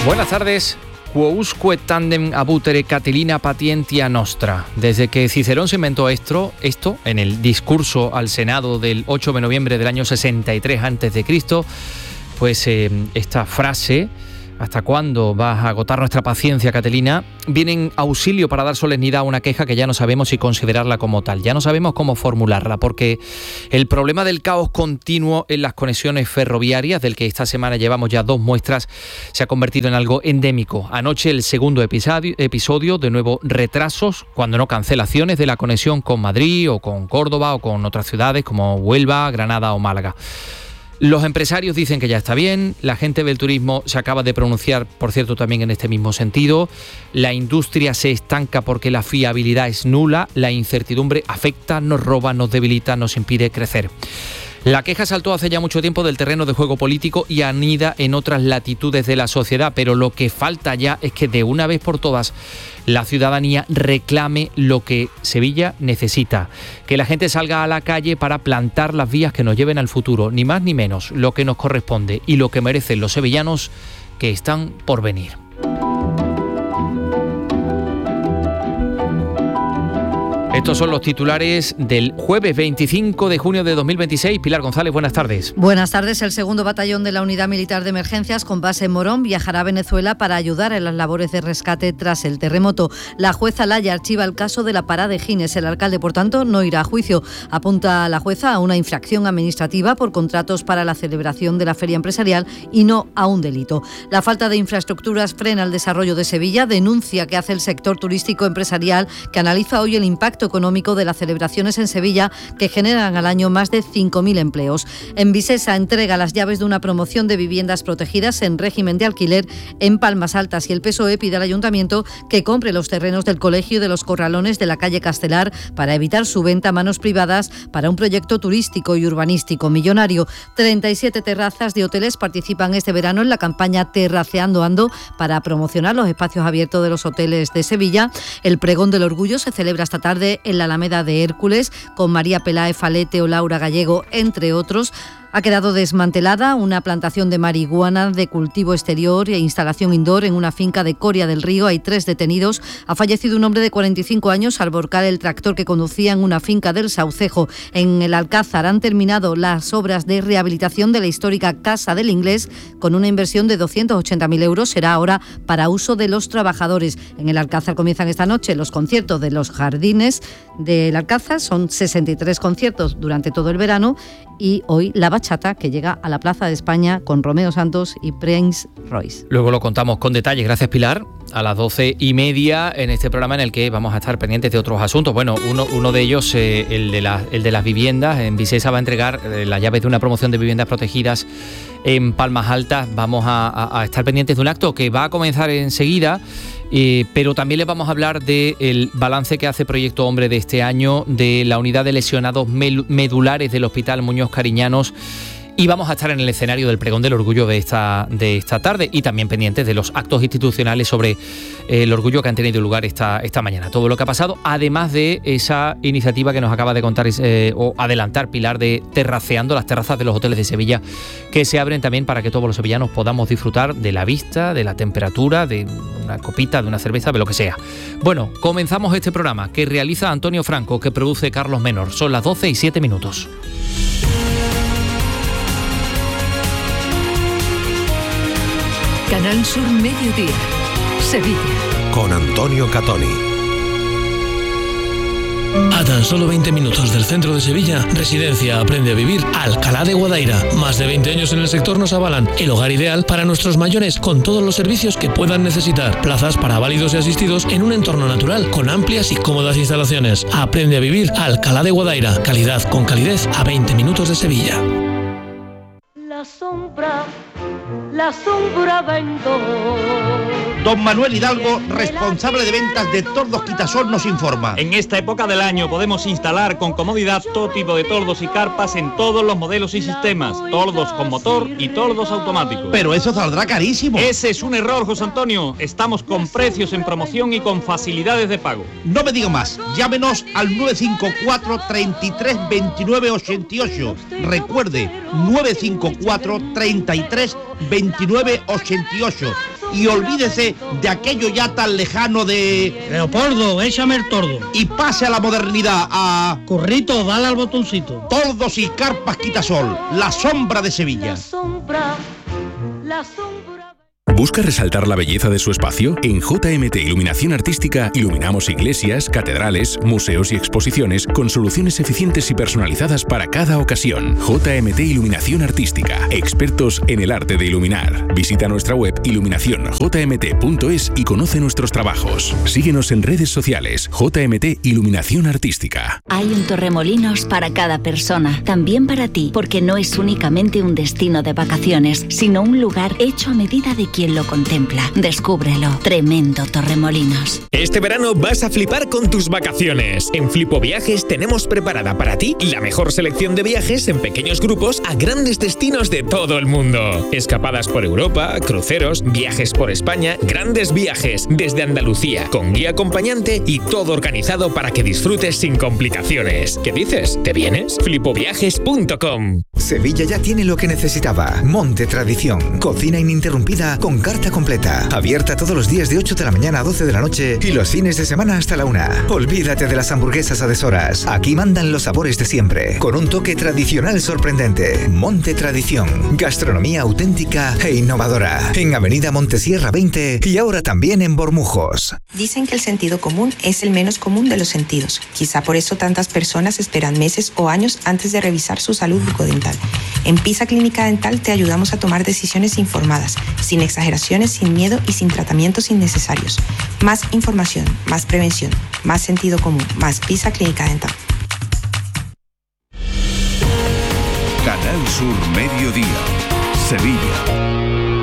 Buenas tardes. Quousque tandem abutere Catilina patientia nostra. Desde que Cicerón se inventó esto en el discurso al Senado del 8 de noviembre del año 63 a.C., pues esta frase, ¿hasta cuándo vas a agotar nuestra paciencia, Catilina?, viene en auxilio para dar solemnidad a una queja que ya no sabemos si considerarla como tal, ya no sabemos cómo formularla, porque el problema del caos continuo en las conexiones ferroviarias, del que esta semana llevamos ya 2 muestras, se ha convertido en algo endémico. Anoche el segundo episodio, de nuevo retrasos, cuando no cancelaciones, de la conexión con Madrid o con Córdoba o con otras ciudades como Huelva, Granada o Málaga. Los empresarios dicen que ya está bien, la gente del turismo se acaba de pronunciar, por cierto, también en este mismo sentido. La industria se estanca porque la fiabilidad es nula, la incertidumbre afecta, nos roba, nos debilita, nos impide crecer. La queja saltó hace ya mucho tiempo del terreno de juego político y anida en otras latitudes de la sociedad, pero lo que falta ya es que de una vez por todas la ciudadanía reclame lo que Sevilla necesita, que la gente salga a la calle para plantar las vías que nos lleven al futuro, ni más ni menos, lo que nos corresponde y lo que merecen los sevillanos que están por venir. Estos son los titulares del jueves 25 de junio de 2026. Pilar González, buenas tardes. Buenas tardes. El segundo batallón de la Unidad Militar de Emergencias, con base en Morón, viajará a Venezuela para ayudar en las labores de rescate tras el terremoto. La jueza Laya archiva el caso de la parada de Gines. El alcalde, por tanto, no irá a juicio. Apunta a la jueza a una infracción administrativa por contratos para la celebración de la feria empresarial y no a un delito. La falta de infraestructuras frena el desarrollo de Sevilla. Denuncia que hace el sector turístico empresarial, que analiza hoy el impacto económico de las celebraciones en Sevilla, que generan al año más de 5.000 empleos. En Visesa entrega las llaves de una promoción de viviendas protegidas en régimen de alquiler en Palmas Altas, y el PSOE pide al Ayuntamiento que compre los terrenos del Colegio de los Corralones de la calle Castelar para evitar su venta a manos privadas para un proyecto turístico y urbanístico millonario. 37 terrazas de hoteles participan este verano en la campaña Terraceando Ando para promocionar los espacios abiertos de los hoteles de Sevilla. El pregón del orgullo se celebra esta tarde en la Alameda de Hércules, con María Peláez Falete o Laura Gallego, entre otros. Ha quedado desmantelada una plantación de marihuana de cultivo exterior e instalación indoor en una finca de Coria del Río. Hay 3 detenidos. Ha fallecido un hombre de 45 años al volcar el tractor que conducía en una finca del Saucejo. En el Alcázar han terminado las obras de rehabilitación de la histórica Casa del Inglés con una inversión de 280.000 euros. Será ahora para uso de los trabajadores. En el Alcázar comienzan esta noche los conciertos de los Jardines del Alcázar. Son 63 conciertos durante todo el verano, y hoy la bachata, que llega a la Plaza de España con Romeo Santos y Prince Royce. Luego lo contamos con detalle. Gracias, Pilar. A las 12:30 en este programa, en el que vamos a estar pendientes de otros asuntos. Bueno, uno de ellos, el de las viviendas. En Visesa va a entregar las llaves de una promoción de viviendas protegidas en Palmas Altas. Vamos a estar pendientes de un acto que va a comenzar enseguida. Pero también les vamos a hablar del balance que hace Proyecto Hombre de este año, de la unidad de lesionados medulares del Hospital Muñoz Cariñanos, y vamos a estar en el escenario del pregón del orgullo de esta tarde, y también pendientes de los actos institucionales sobre el orgullo que han tenido lugar esta mañana. Todo lo que ha pasado, además de esa iniciativa que nos acaba de contar o adelantar Pilar, de Terraceando, las terrazas de los hoteles de Sevilla, que se abren también para que todos los sevillanos podamos disfrutar de la vista, de la temperatura, de una copita, de una cerveza, de lo que sea. Bueno, comenzamos este programa que realiza Antonio Franco, que produce Carlos Menor. Son las 12:07. Canal Sur Mediodía, Sevilla. Con Antonio Catoni. A tan solo 20 minutos del centro de Sevilla, Residencia Aprende a Vivir Alcalá de Guadaira. Más de 20 años en el sector nos avalan. El hogar ideal para nuestros mayores, con todos los servicios que puedan necesitar. Plazas para válidos y asistidos en un entorno natural, con amplias y cómodas instalaciones. Aprende a Vivir Alcalá de Guadaira. Calidad con calidez a 20 minutos de Sevilla. La sombra vendo. Don Manuel Hidalgo, responsable de ventas de Tordos Quitasol, nos informa. En esta época del año podemos instalar con comodidad todo tipo de tordos y carpas en todos los modelos y sistemas. Tordos con motor y tordos automáticos. Pero eso saldrá carísimo. Ese es un error, José Antonio. Estamos con precios en promoción y con facilidades de pago. No me diga más. Llámenos al 954 33 29 88. Recuerde, 954 33 29 88. y olvídese de aquello ya tan lejano de... Leopoldo, échame el tordo. Y pase a la modernidad, a... Currito, dale al botoncito. Tordos y carpas Quitasol, la sombra de Sevilla. La sombra. ¿Busca resaltar la belleza de su espacio? En JMT Iluminación Artística iluminamos iglesias, catedrales, museos y exposiciones con soluciones eficientes y personalizadas para cada ocasión. JMT Iluminación Artística, expertos en el arte de iluminar. Visita nuestra web iluminacionjmt.es y conoce nuestros trabajos. Síguenos en redes sociales. JMT Iluminación Artística. Hay un Torremolinos para cada persona, también para ti, porque no es únicamente un destino de vacaciones, sino un lugar hecho a medida de quien lo contempla. Descúbrelo. Tremendo Torremolinos. Este verano vas a flipar con tus vacaciones. En Flipo Viajes tenemos preparada para ti la mejor selección de viajes en pequeños grupos a grandes destinos de todo el mundo. Escapadas por Europa, cruceros, viajes por España, grandes viajes desde Andalucía, con guía acompañante y todo organizado para que disfrutes sin complicaciones. ¿Qué dices? ¿Te vienes? flipoviajes.com. Sevilla ya tiene lo que necesitaba. Monte Tradición. Cocina ininterrumpida con carta completa. Abierta todos los días de 8 de la mañana a 12 de la noche y los fines de semana hasta la 1. Olvídate de las hamburguesas a deshoras. Aquí mandan los sabores de siempre, con un toque tradicional sorprendente. Monte Tradición. Gastronomía auténtica e innovadora. En Avenida Montesierra 20 y ahora también en Bormujos. Dicen que el sentido común es el menos común de los sentidos. Quizá por eso tantas personas esperan meses o años antes de revisar su salud bucodental. En Pisa Clínica Dental te ayudamos a tomar decisiones informadas, sin exageraciones, sin miedo y sin tratamientos innecesarios. Más información, más prevención, más sentido común, más Pisa Clínica Dental. Canal Sur Mediodía, Sevilla.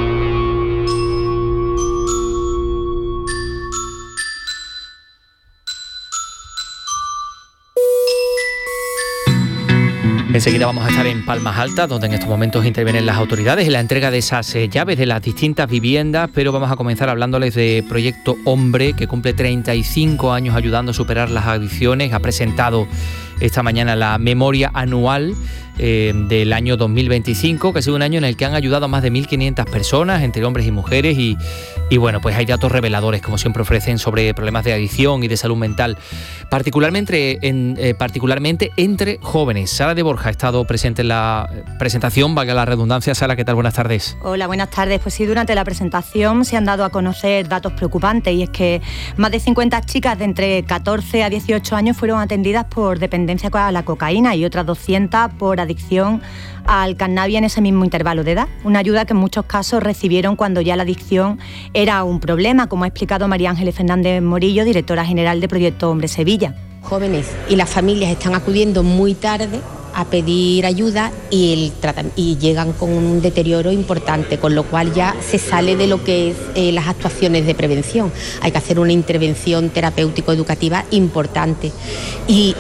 Enseguida vamos a estar en Palmas Altas, donde en estos momentos intervienen las autoridades en la entrega de esas llaves de las distintas viviendas, pero vamos a comenzar hablándoles de Proyecto Hombre, que cumple 35 años ayudando a superar las adicciones. Ha presentado esta mañana la memoria anual del año 2025, que ha sido un año en el que han ayudado a más de 1.500 personas, entre hombres y mujeres, y bueno, pues hay datos reveladores, como siempre ofrecen, sobre problemas de adicción y de salud mental, particularmente entre jóvenes. Sara de Borja ha estado presente en la presentación, valga la redundancia. Sara, ¿qué tal? Buenas tardes. Hola, buenas tardes. Pues sí, durante la presentación se han dado a conocer datos preocupantes, y es que más de 50 chicas de entre 14 a 18 años fueron atendidas por dependencia a la cocaína y otras 200 por adicción al cannabis en ese mismo intervalo de edad. Una ayuda que en muchos casos recibieron cuando ya la adicción era un problema, como ha explicado María Ángeles Fernández Morillo, directora general de Proyecto Hombre Sevilla. Jóvenes y las familias están acudiendo muy tarde a pedir ayuda y llegan con un deterioro importante, con lo cual ya se sale de lo que es las actuaciones de prevención. Hay que hacer una intervención terapéutico-educativa importante y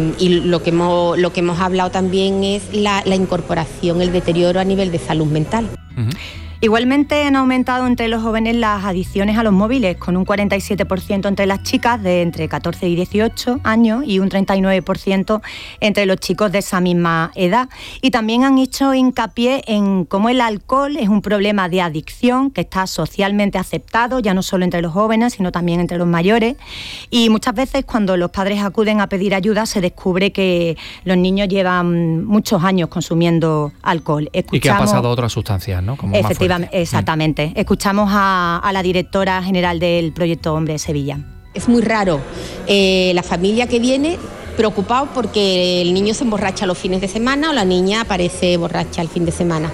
lo que hemos hablado también es la incorporación, el deterioro a nivel de salud mental. Uh-huh. Igualmente han aumentado entre los jóvenes las adicciones a los móviles, con un 47% entre las chicas de entre 14 y 18 años y un 39% entre los chicos de esa misma edad. Y también han hecho hincapié en cómo el alcohol es un problema de adicción que está socialmente aceptado, ya no solo entre los jóvenes, sino también entre los mayores. Y muchas veces cuando los padres acuden a pedir ayuda se descubre que los niños llevan muchos años consumiendo alcohol. Y que han pasado a otras sustancias, ¿no? Como efectivamente. Exactamente. Escuchamos a la directora general del Proyecto Hombre de Sevilla. Es muy raro la familia que viene preocupado porque el niño se emborracha los fines de semana o la niña aparece borracha el fin de semana.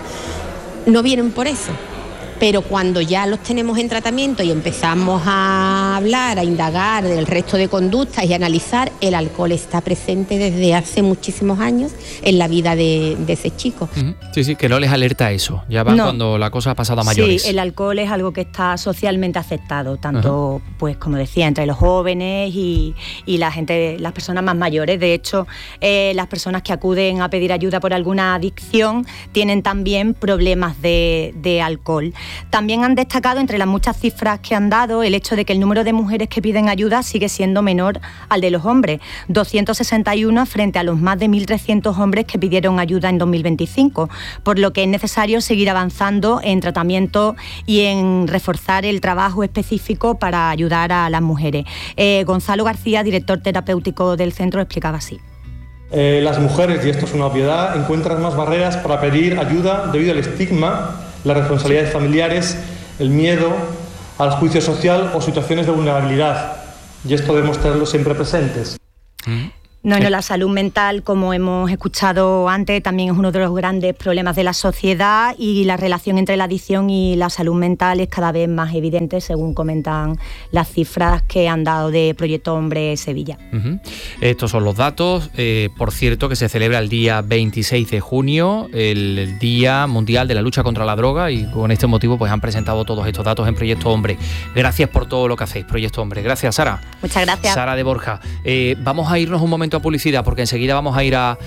No vienen por eso. Pero cuando ya los tenemos en tratamiento y empezamos a hablar, a indagar del resto de conductas y a analizar, el alcohol está presente desde hace muchísimos años en la vida de ese chico. Sí, que no les alerta eso, ya van cuando la cosa ha pasado a mayores. Sí, el alcohol es algo que está socialmente aceptado, tanto, pues como decía, entre los jóvenes y la gente, las personas más mayores. De hecho, las personas que acuden a pedir ayuda por alguna adicción tienen también problemas de alcohol. También han destacado, entre las muchas cifras que han dado, el hecho de que el número de mujeres que piden ayuda sigue siendo menor al de los hombres, 261 frente a los más de 1.300 hombres que pidieron ayuda en 2025, por lo que es necesario seguir avanzando en tratamiento y en reforzar el trabajo específico para ayudar a las mujeres. Gonzalo García, director terapéutico del centro, explicaba así. Las mujeres, y esto es una obviedad, encuentran más barreras para pedir ayuda debido al estigma, las responsabilidades familiares, el miedo al juicio social o situaciones de vulnerabilidad. Y esto debemos tenerlo siempre presentes. No, la salud mental, como hemos escuchado antes, también es uno de los grandes problemas de la sociedad, y la relación entre la adicción y la salud mental es cada vez más evidente, según comentan las cifras que han dado de Proyecto Hombre Sevilla. Estos son los datos. Por cierto, que se celebra el día 26 de junio, el Día Mundial de la Lucha contra la Droga, y con este motivo pues han presentado todos estos datos en Proyecto Hombre. Gracias por todo lo que hacéis, Proyecto Hombre. Gracias, Sara. Muchas gracias. Sara de Borja. Vamos a irnos un momento a publicidad, porque enseguida vamos a ir a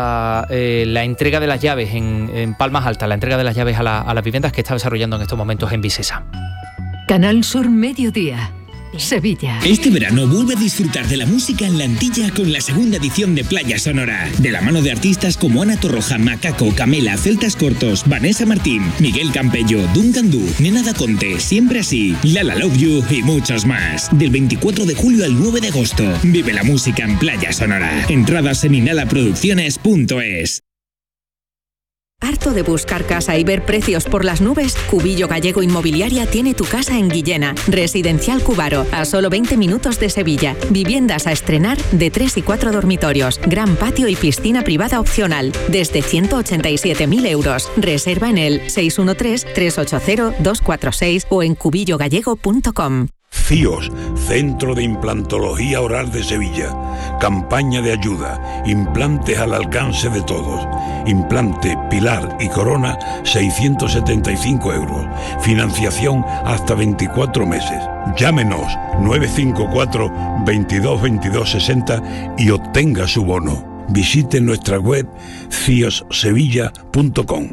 la entrega de las llaves en Palmas Altas, la entrega de las llaves a las viviendas que está desarrollando en estos momentos en Visesa. Canal Sur Mediodía, Sevilla. Este verano vuelve a disfrutar de la música en la Antilla con la segunda edición de Playa Sonora, de la mano de artistas como Ana Torroja, Macaco, Camela, Celtas Cortos, Vanessa Martín, Miguel Campello, Duncan Du, Nena Da Conte, Siempre Así, Lala Love You y muchos más. Del 24 de julio al 9 de agosto, vive la música en Playa Sonora. Entradas en inhalaproducciones.es. ¿Harto de buscar casa y ver precios por las nubes? Cubillo Gallego Inmobiliaria tiene tu casa en Guillena. Residencial Cubaro, a solo 20 minutos de Sevilla. Viviendas a estrenar de 3 y 4 dormitorios. Gran patio y piscina privada opcional. Desde 187.000 euros. Reserva en el 613-380-246 o en cubillogallego.com. CIOS, Centro de Implantología Oral de Sevilla. Campaña de ayuda. Implantes al alcance de todos. Implante, pilar y corona, 675 euros. Financiación hasta 24 meses. Llámenos 954 22 22 60 y obtenga su bono. Visite nuestra web ciossevilla.com.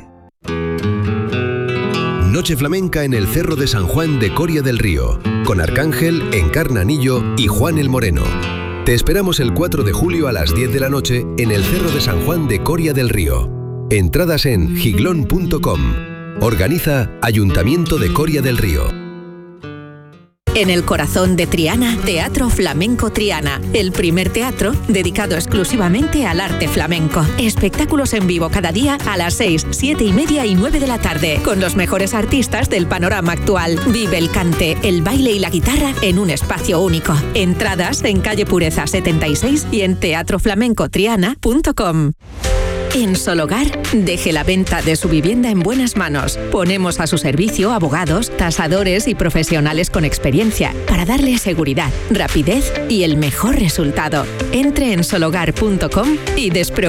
Noche flamenca en el Cerro de San Juan de Coria del Río, con Arcángel, Encarnanillo y Juan el Moreno. Te esperamos el 4 de julio a las 10 de la noche en el Cerro de San Juan de Coria del Río. Entradas en giglón.com. Organiza Ayuntamiento de Coria del Río. En el corazón de Triana, Teatro Flamenco Triana, el primer teatro dedicado exclusivamente al arte flamenco. Espectáculos en vivo cada día a las 6, 7 y media y 9 de la tarde, con los mejores artistas del panorama actual. Vive el cante, el baile y la guitarra en un espacio único. Entradas en calle Pureza 76 y en teatroflamencotriana.com. En Sologar, deje la venta de su vivienda en buenas manos. Ponemos a su servicio abogados, tasadores y profesionales con experiencia para darle seguridad, rapidez y el mejor resultado. Entre en sologar.com y despreocúpese